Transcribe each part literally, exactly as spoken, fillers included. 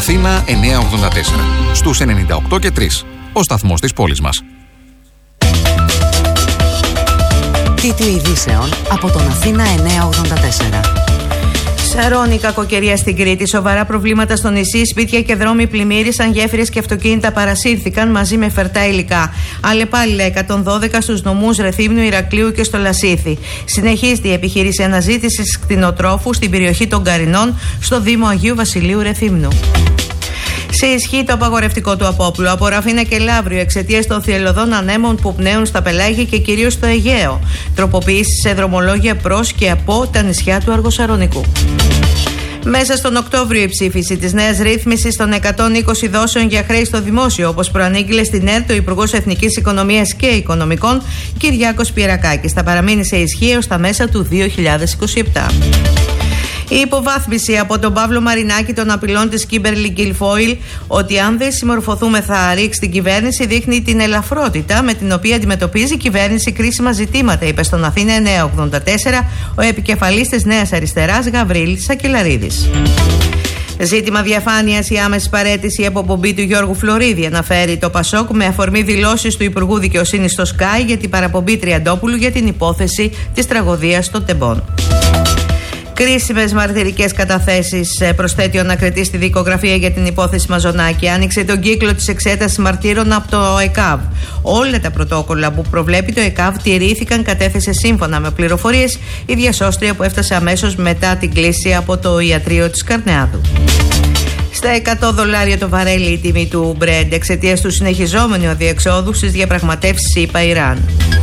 Αθήνα εννιακόσια ογδόντα τέσσερα. Στους ενενήντα οκτώ και τρία. Ο σταθμός της πόλης μας. Τίτλοι ειδήσεων από τον Αθήνα εννιακόσια ογδόντα τέσσερα. Σαρώνει κακοκαιρία στην Κρήτη. Σοβαρά προβλήματα στο νησί. Σπίτια και δρόμοι πλημμύρισαν. Γέφυρες και αυτοκίνητα παρασύρθηκαν μαζί με φερτά υλικά. Αλλεπάλληλα εκατόν δώδεκα στους νομούς Ρεθύμνου, Ηρακλείου και στο Λασίθι. Συνεχίζεται η επιχείρηση αναζήτησης κτηνοτρόφου στην περιοχή των Καρινών, στο Δήμο Αγίου Βασιλείου Ρεθύμνου. Σε ισχύ το απαγορευτικό του απόπλου από Ραφίνα και Λαύριο εξαιτίας των θυελλωδών ανέμων που πνέουν στα πελάγια και κυρίως στο Αιγαίο. Τροποποιήσεις σε δρομολόγια προς και από τα νησιά του Αργοσαρονικού. Μέσα στον Οκτώβριο η ψήφιση της νέας ρύθμισης των εκατόν είκοσι δόσεων για χρέη στο δημόσιο, όπως προανήγγειλε στην ΕΡΤ ο Υπουργός Εθνικής Οικονομίας και Οικονομικών Κυριάκος Πιερακάκης. Θα παραμείνει σε ισχύ έως τα μέσα του δύο χιλιάδες είκοσι επτά. Η υποβάθμιση από τον Παύλο Μαρινάκη των απειλών της Kimberly Guilfoyle ότι αν δεν συμμορφωθούμε θα ρίξει την κυβέρνηση δείχνει την ελαφρότητα με την οποία αντιμετωπίζει η κυβέρνηση κρίσιμα ζητήματα, είπε στον Αθήνα εννιακόσια ογδόντα τέσσερα ο επικεφαλής της Νέας Αριστεράς Γαβρίλης Σακελαρίδης. Ζήτημα διαφάνειας η άμεση παραίτηση ή αποπομπή του Γιώργου Φλωρίδη, αναφέρει το Πασόκ με αφορμή δηλώσεις του Υπουργού Δικαιοσύνης στο Sky για την παραπομπή Τριαντόπουλου για την υπόθεση της τραγωδίας των Τεμπών. Κρίσιμες μαρτυρικές καταθέσεις, προσθέτει ο ανακριτής στη δικογραφία για την υπόθεση Μαζονάκη. Άνοιξε τον κύκλο της εξέτασης μαρτύρων από το ΕΚΑΒ. Όλα τα πρωτόκολλα που προβλέπει το ΕΚΑΒ τηρήθηκαν, κατέθεσε σύμφωνα με πληροφορίες η διασώστρια που έφτασε αμέσως μετά την κλήση από το ιατρείο της Καρνεάδου. Στα εκατό δολάρια το βαρέλι η τιμή του Brent εξαιτίας του συνεχιζόμενου αδιεξόδου στις διαπραγματεύσεις ΗΠΑ-Ιράν.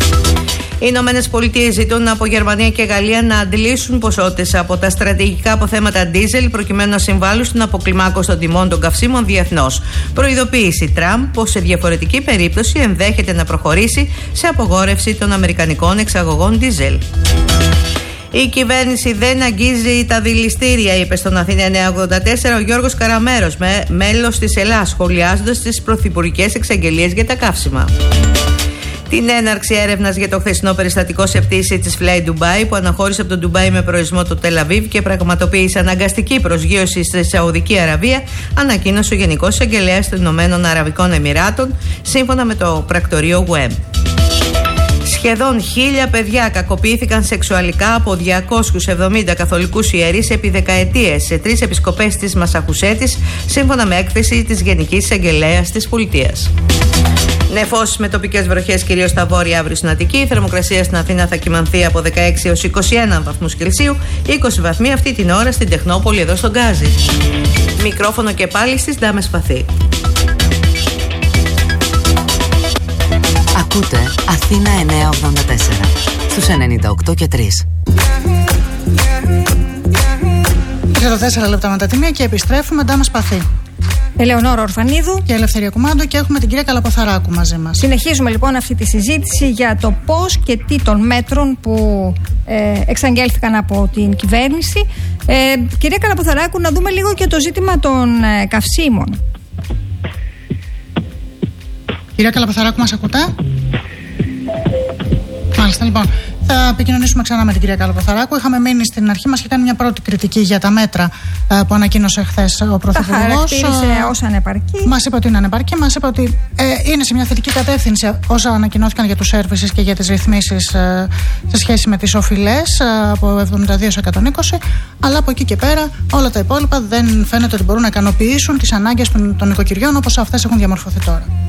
Οι Ηνωμένες Πολιτείες ζητούν από Γερμανία και Γαλλία να αντλήσουν ποσότητες από τα στρατηγικά αποθέματα ντίζελ προκειμένου να συμβάλλουν στην αποκλιμάκωση των τιμών των καυσίμων διεθνώς. Προειδοποίηση Τραμπ πως σε διαφορετική περίπτωση ενδέχεται να προχωρήσει σε απογόρευση των αμερικανικών εξαγωγών ντίζελ. Η κυβέρνηση δεν αγγίζει τα δηληστήρια, είπε στον Αθήνα εννιακόσια ογδόντα τέσσερα ο Γιώργος Καραμέρος, με μέλος της ΕΛΑ, σχολιάζοντας τις πρωθυπουργικές εξαγγελίες για τα καύσιμα. Την έναρξη έρευνας για το χθεσινό περιστατικό σε πτήση της Fly Dubai που αναχώρησε από το Ντουμπάι με προορισμό το Τελ Αβίβ και πραγματοποίησε αναγκαστική προσγείωση στη Σαουδική Αραβία, ανακοίνωσε ο Γενικός Εισαγγελέας των Ηνωμένων Αραβικών Εμιράτων, σύμφωνα με το πρακτορείο Γουέμ. Σχεδόν χίλια παιδιά κακοποιήθηκαν σεξουαλικά από διακόσιους εβδομήντα καθολικούς ιερείς επί δεκαετίες σε τρεις επισκοπές της Μασαχουσέτης, σύμφωνα με έκθεση της Γενικής Εισαγγελέας της Πολιτείας. Νεφώσεις με τοπικές βροχές κυρίως στα βόρεια, αύριο στην Αττική. Η θερμοκρασία στην Αθήνα θα κυμανθεί από δεκαέξι έως είκοσι ένα βαθμούς Κελσίου, είκοσι βαθμοί αυτή την ώρα στην Τεχνόπολη εδώ στον Γκάζι. Μικρόφωνο και πάλι στις Δάμες Παθή. Ακούτε Αθήνα εννιακόσια ογδόντα τέσσερα στους ενενήντα οκτώ και τρία. τριάντα τέσσερα λεπτά μετά τη μία και επιστρέφουμε Δάμες Παθή. Ελεονόρα Ορφανίδου και Ελευθερία Κουμάντο και έχουμε την κυρία Καλαποθαράκου μαζί μας. Συνεχίζουμε λοιπόν αυτή τη συζήτηση για το πώς και τι των μέτρων που ε, εξαγγέλθηκαν από την κυβέρνηση. Ε, κυρία Καλαποθαράκου, να δούμε λίγο και το ζήτημα των ε, καυσίμων. Κυρία Καλαποθαράκου, μας ακούτε? Μάλιστα, λοιπόν. Θα επικοινωνήσουμε ξανά με την κυρία Καλαποθαράκου. Είχαμε μείνει στην αρχή μας και κάνει μια πρώτη κριτική για τα μέτρα ε, που ανακοίνωσε χθες ο Πρωθυπουργός. Τα χαρακτήρισε ως ανεπαρκή. Μας είπε ότι είναι ανεπαρκή. Μας είπε ότι ε, είναι σε μια θετική κατεύθυνση όσα ανακοινώθηκαν για τους services και για τις ρυθμίσεις ε, σε σχέση με τις οφειλές ε, από εβδομήντα δύο σε εκατόν είκοσι. Αλλά από εκεί και πέρα όλα τα υπόλοιπα δεν φαίνεται ότι μπορούν να ικανοποιήσουν τις ανάγκες των νοικοκυριών όπως αυτές έχουν διαμορφωθεί τώρα.